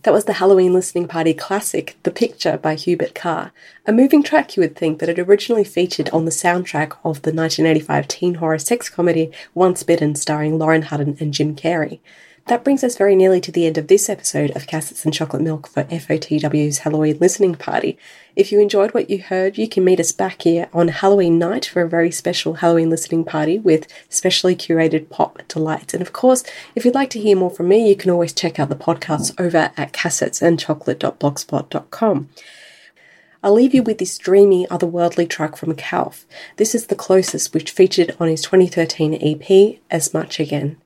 That was the Halloween listening party classic, The Picture by Hubert Carr, a moving track you would think that had originally featured on the soundtrack of the 1985 teen horror sex comedy Once Bitten starring Lauren Hutton and Jim Carrey. That brings us very nearly to the end of this episode of Cassettes and Chocolate Milk for FOTW's Halloween listening party. If you enjoyed what you heard, you can meet us back here on Halloween night for a very special Halloween listening party with specially curated pop delights. And of course, if you'd like to hear more from me, you can always check out the podcasts over at cassettesandchocolate.blogspot.com. I'll leave you with this dreamy, otherworldly track from Calf. This is the closest, which featured on his 2013 EP, As Much Again.